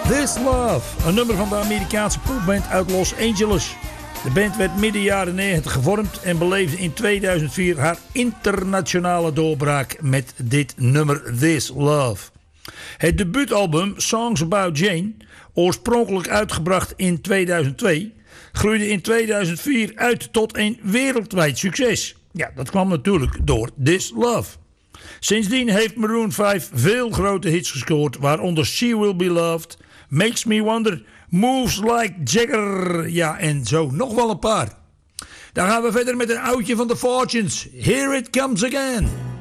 This Love, een nummer van de Amerikaanse popband uit Los Angeles. De band werd midden jaren 90 gevormd en beleefde in 2004 haar internationale doorbraak met dit nummer This Love. Het debuutalbum Songs About Jane, oorspronkelijk uitgebracht in 2002, groeide in 2004 uit tot een wereldwijd succes. Ja, dat kwam natuurlijk door This Love. Sindsdien heeft Maroon 5 veel grote hits gescoord, waaronder She Will Be Loved, Makes Me Wonder, Moves Like Jagger, ja, en zo nog wel een paar. Dan gaan we verder met een oudje van The Fortunes. Here It Comes Again.